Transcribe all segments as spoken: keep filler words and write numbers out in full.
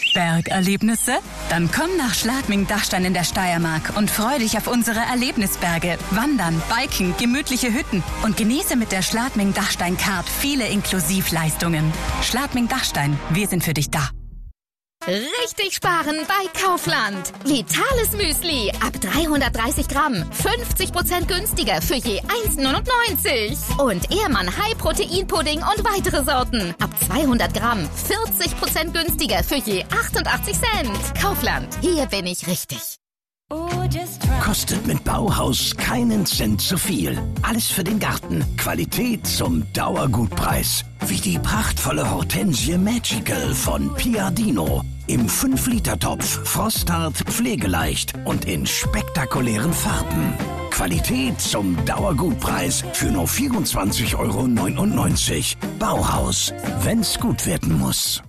Bergerlebnisse? Dann komm nach Schladming-Dachstein in der Steiermark und freu dich auf unsere Erlebnisberge, Wandern, Biken, gemütliche Hütten und genieße mit der Schladming-Dachstein-Card viele Inklusivleistungen. Schladming-Dachstein, wir sind für dich da. Richtig sparen bei Kaufland. Vitales Müsli ab dreihundertdreißig Gramm. fünfzig Prozent günstiger für je eins neunundneunzig. Und Ehrmann High Protein Pudding und weitere Sorten. Ab zweihundert Gramm. vierzig Prozent günstiger für je achtundachtzig Cent. Kaufland. Hier bin ich richtig. Kostet mit Bauhaus keinen Cent zu viel. Alles für den Garten. Qualität zum Dauergutpreis. Wie die prachtvolle Hortensie Magical von Piadino. Im fünf Liter Topf, frosthart, pflegeleicht und in spektakulären Farben. Qualität zum Dauergutpreis für nur vierundzwanzig Euro neunundneunzig. Bauhaus, wenn's gut werden muss.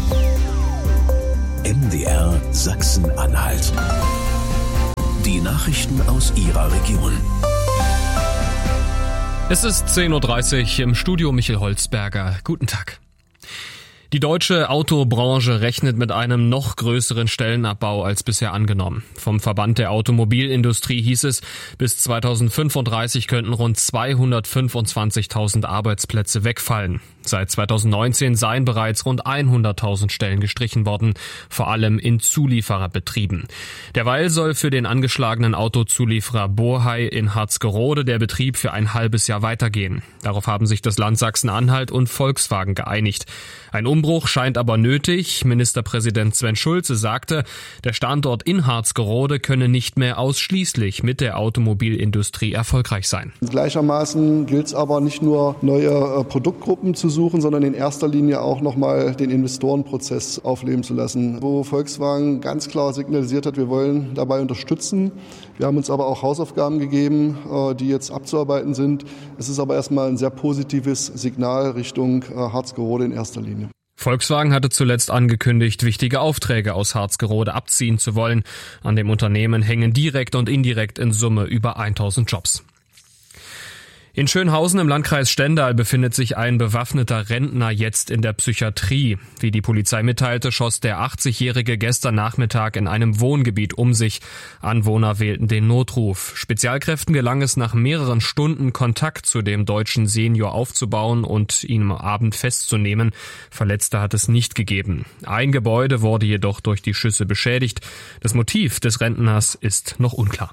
M D R Sachsen-Anhalt. Die Nachrichten aus Ihrer Region. Es ist zehn Uhr dreißig im Studio Michael Holzberger. Guten Tag. Die deutsche Autobranche rechnet mit einem noch größeren Stellenabbau als bisher angenommen. Vom Verband der Automobilindustrie hieß es, bis zweitausendfünfunddreißig könnten rund zweihundertfünfundzwanzigtausend Arbeitsplätze wegfallen. Seit zweitausendneunzehn seien bereits rund hunderttausend Stellen gestrichen worden, vor allem in Zuliefererbetrieben. Derweil soll für den angeschlagenen Autozulieferer Bohai in Harzgerode der Betrieb für ein halbes Jahr weitergehen. Darauf haben sich das Land Sachsen-Anhalt und Volkswagen geeinigt. Ein Umbruch scheint aber nötig. Ministerpräsident Sven Schulze sagte, der Standort in Harzgerode könne nicht mehr ausschließlich mit der Automobilindustrie erfolgreich sein. Gleichermaßen gilt es aber nicht nur neue Produktgruppen zu suchen, sondern in erster Linie auch nochmal den Investorenprozess aufleben zu lassen, wo Volkswagen ganz klar signalisiert hat, wir wollen dabei unterstützen. Wir haben uns aber auch Hausaufgaben gegeben, die jetzt abzuarbeiten sind. Es ist aber erstmal ein sehr positives Signal Richtung Harzgerode in erster Linie. Volkswagen hatte zuletzt angekündigt, wichtige Aufträge aus Harzgerode abziehen zu wollen. An dem Unternehmen hängen direkt und indirekt in Summe über tausend Jobs. In Schönhausen im Landkreis Stendal befindet sich ein bewaffneter Rentner jetzt in der Psychiatrie. Wie die Polizei mitteilte, schoss der achtzigjährige gestern Nachmittag in einem Wohngebiet um sich. Anwohner wählten den Notruf. Spezialkräften gelang es nach mehreren Stunden Kontakt zu dem deutschen Senior aufzubauen und ihn am Abend festzunehmen. Verletzte hat es nicht gegeben. Ein Gebäude wurde jedoch durch die Schüsse beschädigt. Das Motiv des Rentners ist noch unklar.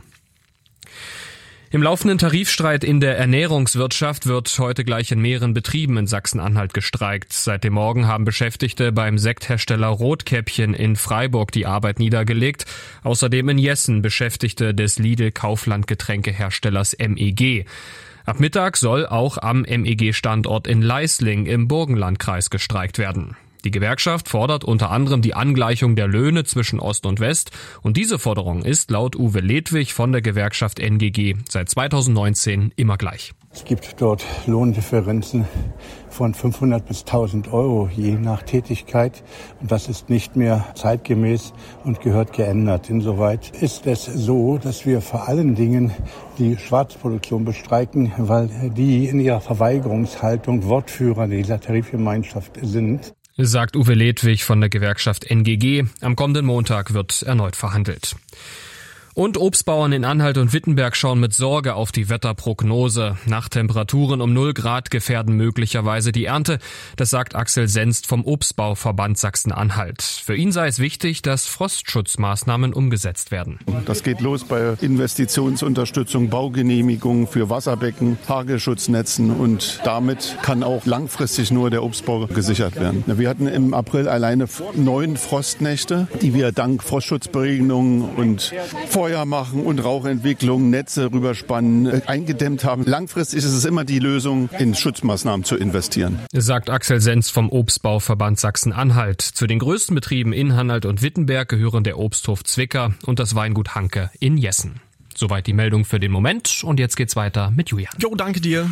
Im laufenden Tarifstreit in der Ernährungswirtschaft wird heute gleich in mehreren Betrieben in Sachsen-Anhalt gestreikt. Seit dem Morgen haben Beschäftigte beim Sekthersteller Rotkäppchen in Freiburg die Arbeit niedergelegt. Außerdem in Jessen Beschäftigte des Lidl-Kaufland-Getränkeherstellers M E G. Ab Mittag soll auch am M E G-Standort in Leisling im Burgenlandkreis gestreikt werden. Die Gewerkschaft fordert unter anderem die Angleichung der Löhne zwischen Ost und West und diese Forderung ist laut Uwe Ledwig von der Gewerkschaft N G G seit zweitausendneunzehn immer gleich. Es gibt dort Lohndifferenzen von fünfhundert bis tausend Euro je nach Tätigkeit und das ist nicht mehr zeitgemäß und gehört geändert. Insoweit ist es so, dass wir vor allen Dingen die Schwarzproduktion bestreiken, weil die in ihrer Verweigerungshaltung Wortführer dieser Tarifgemeinschaft sind. Sagt Uwe Ledwig von der Gewerkschaft N G G. Am kommenden Montag wird erneut verhandelt. Und Obstbauern in Anhalt und Wittenberg schauen mit Sorge auf die Wetterprognose. Nachttemperaturen um null Grad gefährden möglicherweise die Ernte. Das sagt Axel Senst vom Obstbauverband Sachsen-Anhalt. Für ihn sei es wichtig, dass Frostschutzmaßnahmen umgesetzt werden. Das geht los bei Investitionsunterstützung, Baugenehmigungen für Wasserbecken, Hagelschutznetzen und damit kann auch langfristig nur der Obstbau gesichert werden. Wir hatten im April alleine neun Frostnächte, die wir dank Frostschutzberegnungen und Feuer machen und Rauchentwicklung, Netze rüberspannen, eingedämmt haben. Langfristig ist es immer die Lösung, in Schutzmaßnahmen zu investieren. Sagt Axel Senst vom Obstbauverband Sachsen-Anhalt. Zu den größten Betrieben in Anhalt und Wittenberg gehören der Obsthof Zwicker und das Weingut Hanke in Jessen. Soweit die Meldung für den Moment und jetzt geht's weiter mit Julian. Jo, danke dir.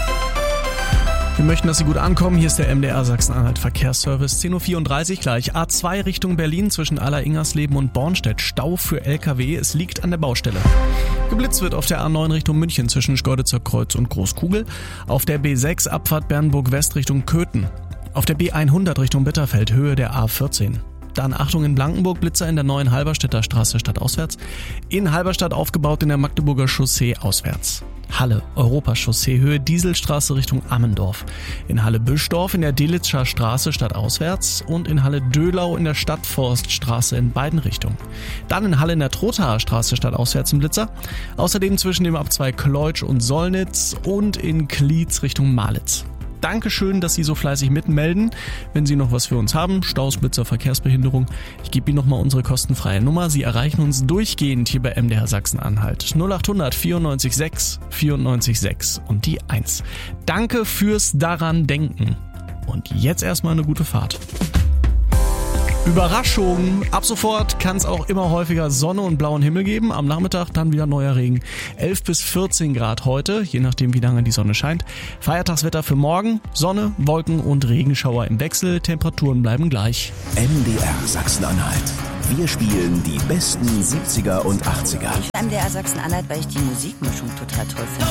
Wir möchten, dass Sie gut ankommen. Hier ist der M D R Sachsen-Anhalt Verkehrsservice. zehn Uhr vierunddreißig gleich. A zwei Richtung Berlin zwischen Aller-Ingersleben und Bornstedt. Stau für L K W. Es liegt an der Baustelle. Geblitzt wird auf der A neun Richtung München zwischen Schkeuditzer Kreuz und Großkugel. Auf der B sechs Abfahrt Bernburg West Richtung Köthen. Auf der B hundert Richtung Bitterfeld Höhe der A vierzehn. Dann Achtung in Blankenburg, Blitzer in der neuen Halberstädter Straße stadtauswärts. In Halberstadt aufgebaut in der Magdeburger Chaussee auswärts. Halle, Europachaussee, Höhe Dieselstraße Richtung Ammendorf. In Halle-Büschdorf in der Delitzscher Straße stadtauswärts und in Halle-Döhlau in der Stadtforststraße in beiden Richtungen. Dann in Halle in der Trothaer Straße stadtauswärts im Blitzer. Außerdem zwischen dem Abzweig Kleutsch und Sollnitz und in Klietz Richtung Malitz. Dankeschön, dass Sie so fleißig mitmelden. Wenn Sie noch was für uns haben, Staus, Blitzer, Verkehrsbehinderung, ich gebe Ihnen nochmal unsere kostenfreie Nummer. Sie erreichen uns durchgehend hier bei M D R Sachsen-Anhalt. null acht hundert vierundneunzig sechs vierundneunzig sechs und die eins. Danke fürs daran denken. Und jetzt erstmal eine gute Fahrt. Überraschung! Ab sofort kann es auch immer häufiger Sonne und blauen Himmel geben. Am Nachmittag dann wieder neuer Regen. elf bis vierzehn Grad heute, je nachdem wie lange die Sonne scheint. Feiertagswetter für morgen, Sonne, Wolken und Regenschauer im Wechsel. Temperaturen bleiben gleich. M D R Sachsen-Anhalt. Wir spielen die besten siebziger und achtziger. M D R Sachsen-Anhalt, weil ich die Musikmischung total toll finde.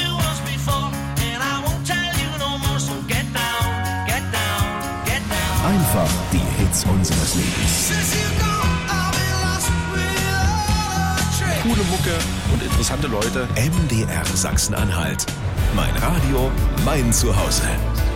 Einfach die Hits unseres Lebens. Coole Mucke und interessante Leute. M D R Sachsen-Anhalt. Mein Radio, mein Zuhause.